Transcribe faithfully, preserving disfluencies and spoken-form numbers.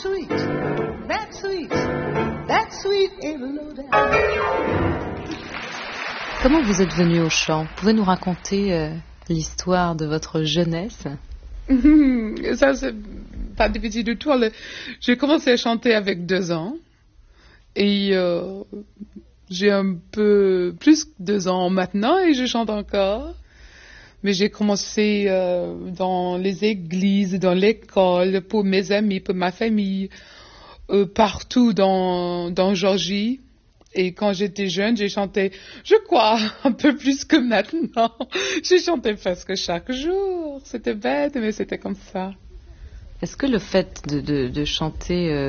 Sweet, that's sweet, that's sweet et low down. Comment vous êtes venu au chant? Vous pouvez nous raconter euh, l'histoire de votre jeunesse? Ça, c'est pas difficile du tout. J'ai commencé à chanter avec deux ans. Et euh, j'ai un peu plus que deux ans maintenant et je chante encore. Mais j'ai commencé euh, dans les églises, dans l'école, pour mes amis, pour ma famille, euh, partout dans, dans Géorgie. Et quand j'étais jeune, j'ai chanté, je crois, un peu plus que maintenant. J'ai chanté presque chaque jour. C'était bête, mais c'était comme ça. Est-ce que le fait de, de, de chanter... Euh